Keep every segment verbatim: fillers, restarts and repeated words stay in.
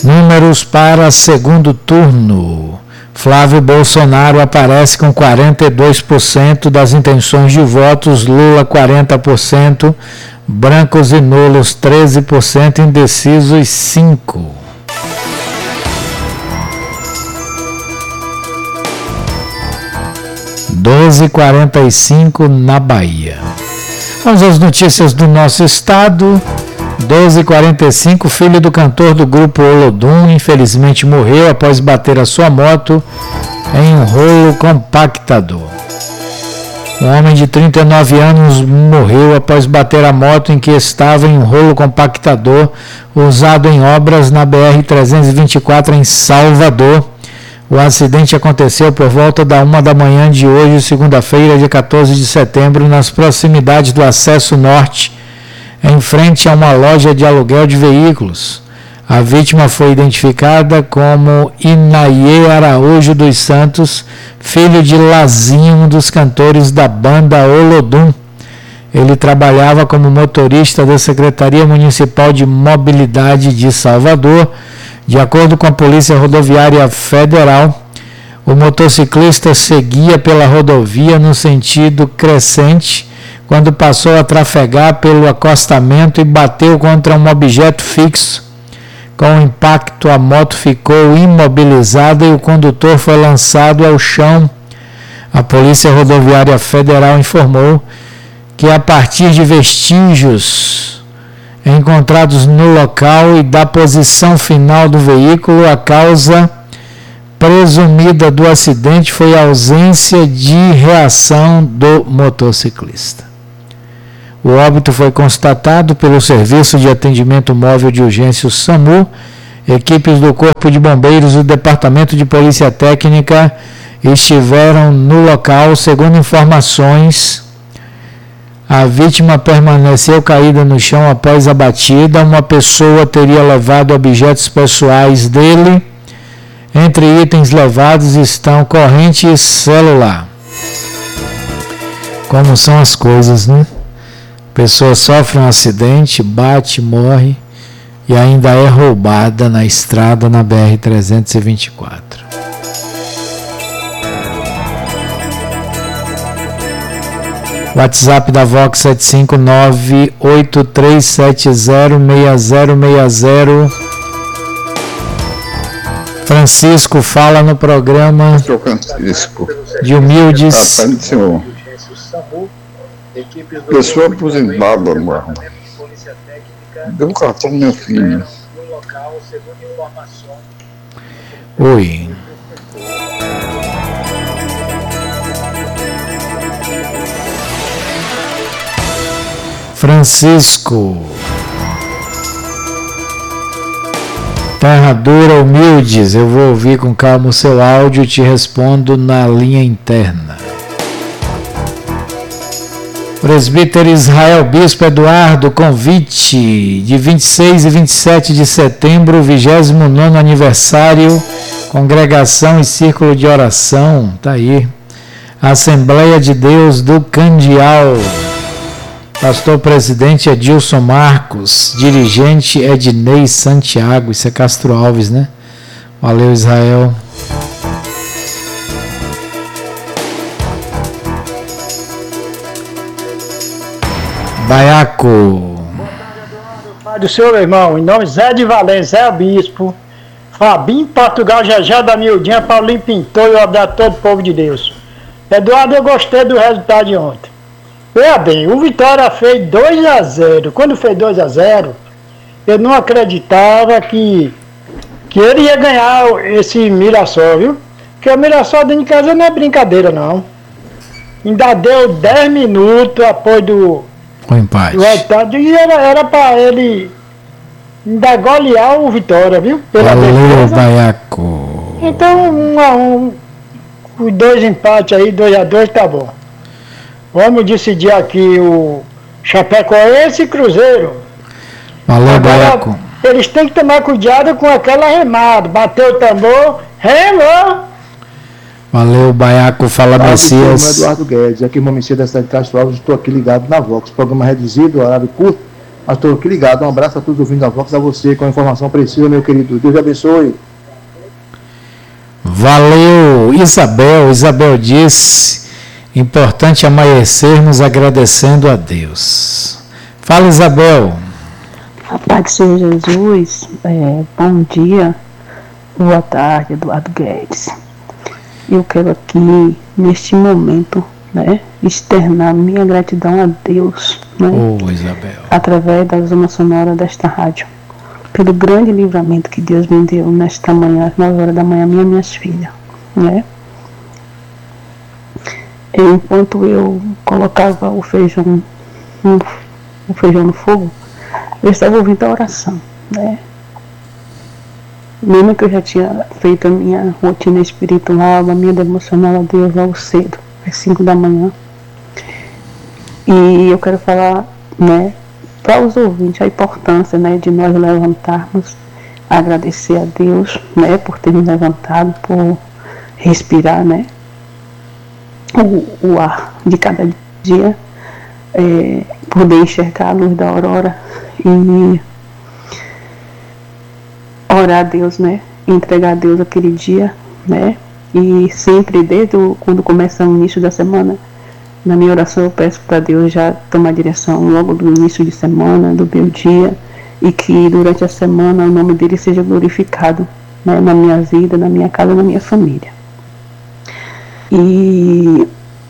Números para segundo turno. Flávio Bolsonaro aparece com quarenta e dois por cento das intenções de votos, Lula quarenta por cento, brancos e nulos treze por cento, indecisos cinco por cento. doze e quarenta e cinco na Bahia. Vamos às notícias do nosso estado. doze e quarenta e cinco, filho do cantor do grupo Olodum, infelizmente morreu após bater a sua moto em um rolo compactador. Um homem de trinta e nove anos morreu após bater a moto em que estava em um rolo compactador usado em obras na B R trezentos e vinte e quatro em Salvador. O acidente aconteceu por volta da uma da manhã de hoje, segunda-feira, dia quatorze de setembro, nas proximidades do Acesso Norte, em frente a uma loja de aluguel de veículos. A vítima foi identificada como Inaie Araújo dos Santos, filho de Lazinho, um dos cantores da banda Olodum. Ele trabalhava como motorista da Secretaria Municipal de Mobilidade de Salvador. De acordo com a Polícia Rodoviária Federal, o motociclista seguia pela rodovia no sentido crescente quando passou a trafegar pelo acostamento e bateu contra um objeto fixo. Com o impacto, a moto ficou imobilizada e o condutor foi lançado ao chão. A Polícia Rodoviária Federal informou que, a partir de vestígios encontrados no local e da posição final do veículo, a causa presumida do acidente foi a ausência de reação do motociclista. O óbito foi constatado pelo Serviço de Atendimento Móvel de Urgência, o SAMU. Equipes do Corpo de Bombeiros e do Departamento de Polícia Técnica estiveram no local. Segundo informações, a vítima permaneceu caída no chão após a batida. Uma pessoa teria levado objetos pessoais dele. Entre itens levados estão corrente e celular. Como são as coisas, né? A pessoa sofre um acidente, bate, morre e ainda é roubada na estrada na B R trezentos e vinte e quatro. WhatsApp da Vox sete cinco nove oito três sete zero seis zero seis zero. Francisco fala no programa Francisco. de Humildes. Ah, senhor. Pessoa aposentada, mano. Deu um cartão pro meu filho. Oi. Francisco. Terra Dura, Humildes, eu vou ouvir com calma o seu áudio e te respondo na linha interna. Presbítero Israel Bispo Eduardo, convite de vinte e seis e vinte e sete de setembro, vigésimo nono aniversário, congregação e círculo de oração, tá aí, Assembleia de Deus do Candial. Pastor presidente Edilson Marcos, dirigente Ednei Santiago, isso é Castro Alves, né? Valeu, Israel. Baiaco. Boa tarde, Eduardo. Pai do Senhor, meu irmão, em nome de Zé de Valença, Zé Bispo, Fabinho Portugal, Jajá da Miudinha, Paulinho Pintor e o abraço a todo o povo de Deus. Eduardo, eu gostei do resultado de ontem. Veja bem, o Vitória fez dois a zero. Quando fez dois a zero, eu não acreditava que, que ele ia ganhar esse Mirassol, viu? Porque o Mirassol dentro de casa não é brincadeira, não. Ainda deu dez minutos após do, o empate. do resultado. E era para ele ainda golear o Vitória, viu? Pela Valeu, Baiaco. Então, um a um, os dois empates aí, dois a dois, tá bom. Vamos decidir aqui o Chapecoense e Cruzeiro. Valeu, Agora, Baiaco. eles têm que tomar cuidado com aquela remada. Bateu o tambor, remou. Valeu, Baiaco. Fala, Olá, Messias. Eduardo Guedes, aqui em Momicida da cidade de Castro Alves. Estou aqui ligado na Vox. Programa reduzido, horário curto, Mas estou aqui ligado. Um abraço a todos os ouvintes da Vox, a você com a informação precisa, meu querido. Deus abençoe. Valeu, Isabel. Isabel disse, importante amanhecermos agradecendo a Deus. Fala, Isabel. A paz do Senhor Jesus, é, bom dia, boa tarde, Eduardo Guedes. Eu quero aqui, neste momento, né, externar minha gratidão a Deus, né, oh, Isabel, através da zona sonora desta rádio, pelo grande livramento que Deus me deu nesta manhã, às nove horas da manhã, minha e minhas filhas, né. Enquanto eu colocava o feijão, o feijão no fogo, eu estava ouvindo a oração, né? Mesmo que eu já tinha feito a minha rotina espiritual, a minha devocional a Deus logo cedo, às cinco da manhã. E eu quero falar, né, para os ouvintes a importância, né, de nós levantarmos, agradecer a Deus, né, por ter nos levantado, por respirar, né, o, o ar de cada dia, é, poder enxergar a luz da aurora e orar a Deus, né? Entregar a Deus aquele dia, né? E sempre, desde o, quando começa o início da semana, na minha oração eu peço para Deus já tomar direção logo do início de semana, do meu dia, e que durante a semana o nome dele seja glorificado, né? Na minha vida, na minha casa, na minha família. E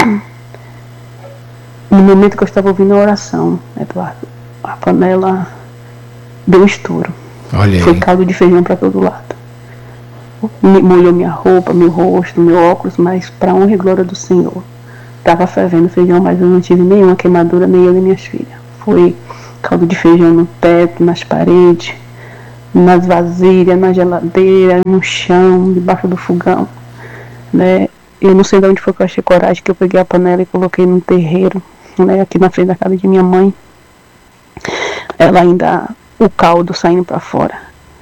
no momento que eu estava ouvindo a oração, Eduardo, a panela deu estouro. Olha aí. Foi caldo de feijão para todo lado. Molhou minha roupa, meu rosto, meu óculos, mas para honra e glória do Senhor. Estava fervendo feijão, mas eu não tive nenhuma queimadura, nem eu nem minhas filhas. Foi caldo de feijão no teto, nas paredes, nas vasilhas, na geladeira, no chão, debaixo do fogão, né? Eu não sei de onde foi que eu achei coragem, que eu peguei a panela e coloquei no terreiro, né, aqui na frente da casa de minha mãe. Ela ainda, o caldo saindo para fora.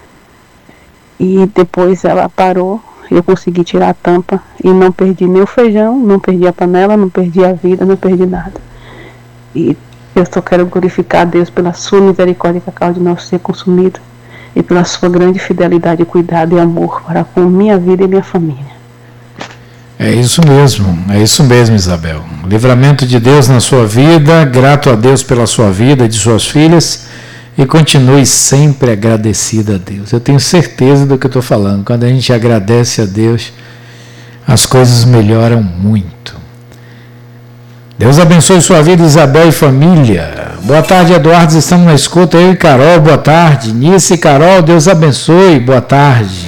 E depois ela parou, eu consegui tirar a tampa e não perdi nem o feijão, não perdi a panela, não perdi a vida, não perdi nada. E eu só quero glorificar a Deus pela sua misericórdia capaz de não ser consumido e pela sua grande fidelidade, cuidado e amor para com minha vida e minha família. É isso mesmo, é isso mesmo, Isabel. Livramento de Deus na sua vida, grato a Deus pela sua vida e de suas filhas, e continue sempre agradecida a Deus. Eu tenho certeza do que eu estou falando. Quando a gente agradece a Deus, as coisas melhoram muito. Deus abençoe sua vida, Isabel e família. Boa tarde, Eduardo, estamos na escuta. Eu e Carol, boa tarde. Nice e Carol, Deus abençoe, boa tarde.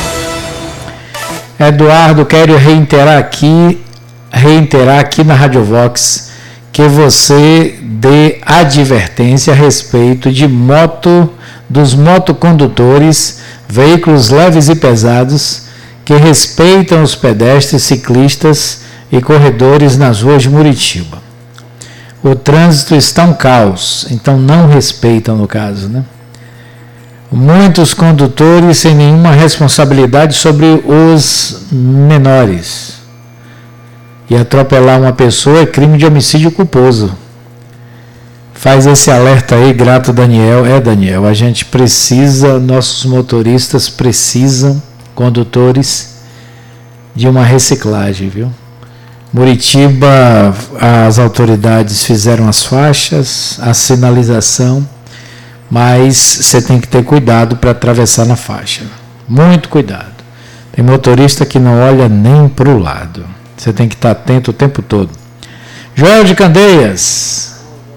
Eduardo, quero reiterar aqui, reiterar aqui na Rádio Vox que você dê advertência a respeito de moto, dos motocondutores, veículos leves e pesados que respeitam os pedestres, ciclistas e corredores nas ruas de Muritiba. O trânsito está um caos, então não respeitam no caso, né? Muitos condutores sem nenhuma responsabilidade sobre os menores. E atropelar uma pessoa é crime de homicídio culposo. Faz esse alerta aí, grato Daniel. É, Daniel, a gente precisa, nossos motoristas precisam, condutores, de uma reciclagem, viu? Muritiba, as autoridades fizeram as faixas, a sinalização, mas você tem que ter cuidado para atravessar na faixa. Muito cuidado. Tem motorista que não olha nem para o lado. Você tem que estar atento o tempo todo. Joel de Candeias.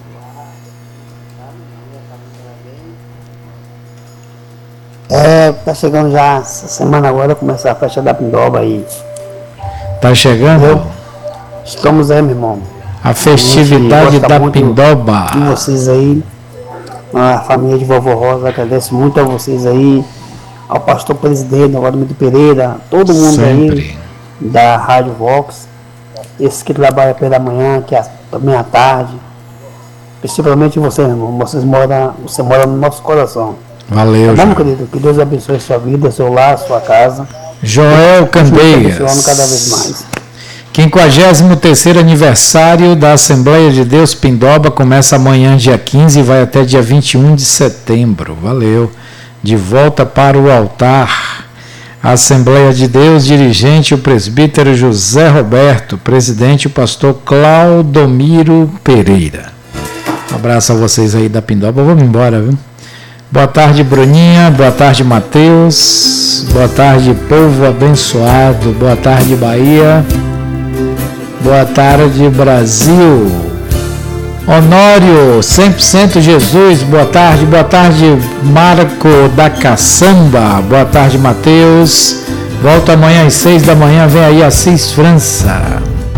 É, tá chegando já essa semana agora, começar a festa da Pindoba aí. Tá chegando? Eu, estamos aí, meu irmão. A festividade da Pindoba. E vocês aí. A família de Vovó Rosa agradece muito a vocês aí, ao pastor presidente, ao Valdemiro Pereira, todo mundo Sempre. aí da Rádio Vox, esse que trabalha pela manhã, que é também à tarde, principalmente você, irmão, vocês moram, você mora no nosso coração. Valeu, Vamos, querido, que Deus abençoe sua vida, seu lar, sua casa. Joel Candeias. Cada vez mais. quinquagésimo terceiro aniversário da Assembleia de Deus Pindoba começa amanhã, dia quinze, e vai até dia vinte e um de setembro. Valeu. De volta para o altar. Assembleia de Deus, dirigente o presbítero José Roberto, presidente o pastor Claudomiro Pereira. Um abraço a vocês aí da Pindoba. Vamos embora, viu? Boa tarde, Bruninha. Boa tarde, Mateus. Boa tarde, povo abençoado. Boa tarde, Bahia. Boa tarde, Brasil. Honório, cem por cento Jesus. Boa tarde. Boa tarde, Marco da Caçamba. Boa tarde, Mateus. Volto amanhã às seis da manhã. Vem aí Assis França.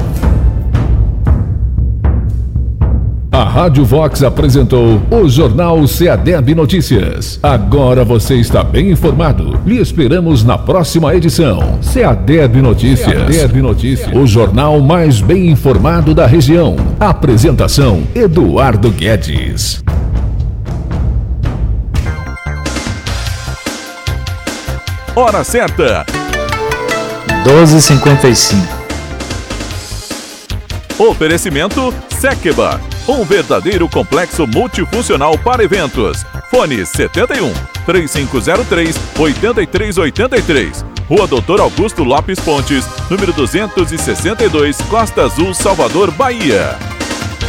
A Rádio Vox apresentou o Jornal Seadeb Notícias. Agora você está bem informado. Lhe esperamos na próxima edição. Seadeb Notícias. Seadeb Notícias. O jornal mais bem informado da região. Apresentação: Eduardo Guedes. Hora certa. doze e cinquenta e cinco. Oferecimento Sequeba, um verdadeiro complexo multifuncional para eventos. Fone setenta e um, três cinco zero três, oito três oito três. Rua Doutor Augusto Lopes Pontes, número duzentos e sessenta e dois, Costa Azul, Salvador, Bahia.